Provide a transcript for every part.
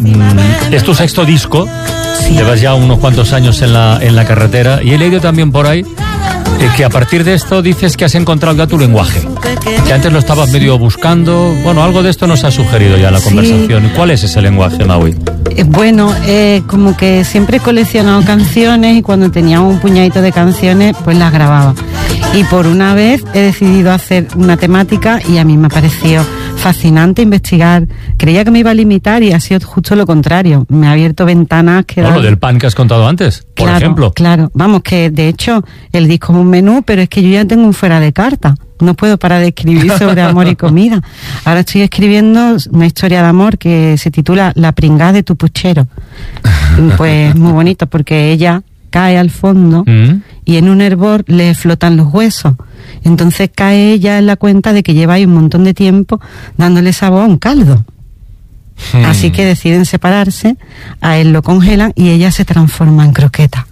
Es tu sexto disco, Sí. llevas ya unos cuantos años en la carretera, y he leído también por ahí que a partir de esto dices que has encontrado ya tu lenguaje, que antes lo estabas medio buscando. Bueno, algo de esto nos ha sugerido ya en la conversación. ¿Y cuál es ese lenguaje, Maui? Bueno, como que siempre he coleccionado canciones y cuando tenía un puñadito de canciones, pues las grababa. Y por una vez he decidido hacer una temática y a mí me ha parecido fascinante investigar. Creía que me iba a limitar y ha sido justo lo contrario. Me ha abierto ventanas que... Lo del pan que has contado antes, por ejemplo. Claro, vamos, que de hecho el disco es un menú, pero es que yo ya tengo un fuera de carta. No puedo parar de escribir sobre amor y comida. Ahora estoy escribiendo una historia de amor que se titula La pringá de tu puchero. Pues muy bonito porque ella cae al fondo y en un hervor le flotan los huesos. Entonces cae ella en la cuenta de que lleva ahí un montón de tiempo dándole sabor a un caldo. Así que deciden separarse, a él lo congelan y ella se transforma en croqueta.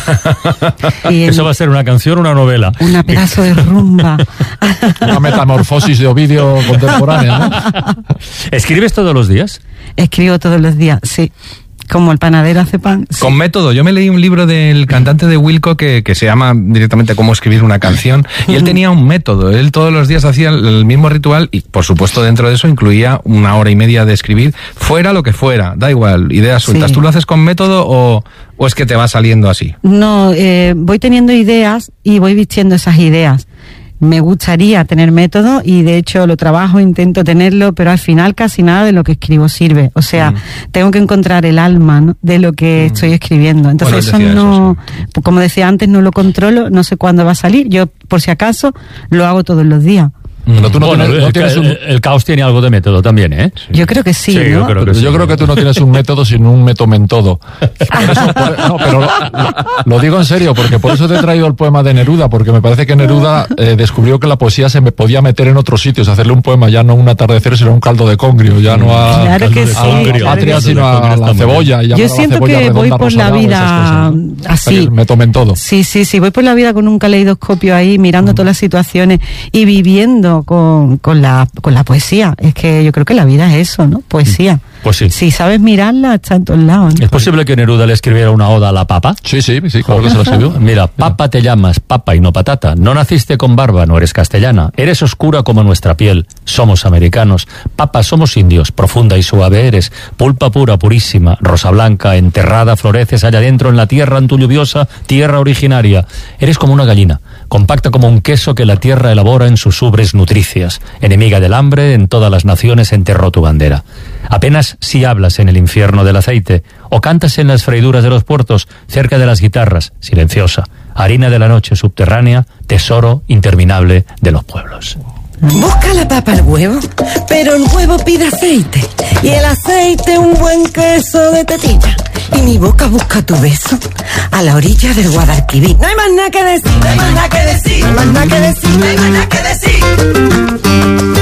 Y ¿Eso va a ser una canción o una novela? Una pedazo de rumba. Una metamorfosis de Ovidio contemporánea, ¿no? ¿Escribes todos los días? Escribo todos los días, sí. Como el panadero hace pan. Sí. Con método. Yo me leí un libro del cantante de Wilco que se llama directamente Cómo escribir una canción, y él tenía un método. Él todos los días hacía el mismo ritual y, por supuesto, dentro de eso incluía 1 hora y media de escribir, fuera lo que fuera, da igual, ideas sueltas. Sí. ¿Tú lo haces con método o es que te va saliendo así? No, voy teniendo ideas y voy vistiendo esas ideas. Me gustaría tener método y de hecho lo trabajo, intento tenerlo, pero al final casi nada de lo que escribo sirve. O sea, tengo que encontrar el alma, ¿no?, de lo que estoy escribiendo. Entonces Bueno, eso no, sí. como decía antes, no lo controlo, no sé cuándo va a salir. Yo, por si acaso, lo hago todos los días. Pero tú no Bueno, tienes el caos tiene algo de método también, ¿eh? Yo creo que sí, ¿no? yo creo que sí. Yo creo que tú no tienes un método, sino un metomentodo. No, pero lo digo en serio, porque por eso te he traído el poema de Neruda, porque me parece que Neruda descubrió que la poesía se me podía meter en otros sitios, hacerle un poema ya no un atardecer, sino un caldo de congrio, ya no a, Claro que sí, a la claro patria, que sí. sino a la cebolla. Yo siento que voy por la vida así. Metomentodo. Sí, voy por la vida con un caleidoscopio ahí, mirando todas las situaciones y viviendo con la poesía. Es que yo creo que la vida es eso, ¿no? Poesía. Pues sí. Si sabes mirarla, está en todos lados, ¿no? ¿Es posible que Neruda le escribiera una oda a la papa? Sí, claro que se lo escribió. Mira, papa te llamas, papa y no patata. No naciste con barba, no eres castellana. Eres oscura como nuestra piel. Somos americanos. Papa, somos indios. Profunda y suave eres. Pulpa pura, purísima. Rosa blanca, enterrada, floreces allá adentro en la tierra antuluviosa, tierra originaria. Eres como una gallina, compacta como un queso que la tierra elabora en sus ubres nutricias. Enemiga del hambre, en todas las naciones enterró tu bandera. Apenas si hablas en el infierno del aceite, o cantas en las freiduras de los puertos, cerca de las guitarras, silenciosa, harina de la noche subterránea, tesoro interminable de los pueblos. Busca la papa al huevo, pero el huevo pide aceite, y el aceite un buen queso de tetilla. Y mi boca busca tu beso a la orilla del Guadalquivir. No hay más nada que decir, no hay más nada que decir, no hay más nada que decir, no hay más nada que decir.